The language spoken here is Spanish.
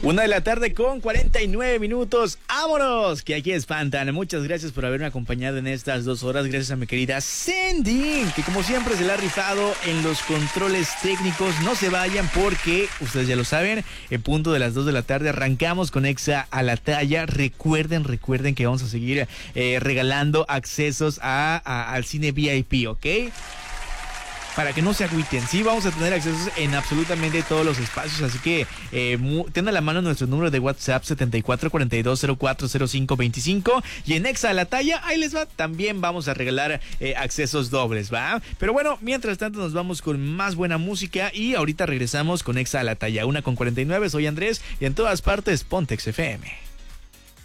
1:49 p.m. ¡Vámonos! Que aquí espantan. Muchas gracias por haberme acompañado en estas 2 horas. Gracias a mi querida Cindy, que como siempre se la ha rifado en los controles técnicos. No se vayan porque, ustedes ya lo saben, en punto de las 2 de la tarde arrancamos con Exa a la Talla. Recuerden que vamos a seguir regalando accesos al cine VIP, ¿ok? Para que no se agüiten, sí vamos a tener accesos en absolutamente todos los espacios, así que ten a la mano nuestro número de WhatsApp 7442040525 y en Exa a la Talla, ahí les va, también vamos a regalar accesos dobles, ¿va? Pero bueno, mientras tanto nos vamos con más buena música y ahorita regresamos con Exa a la Talla, 1:49, soy Andrés y en todas partes Pontex FM.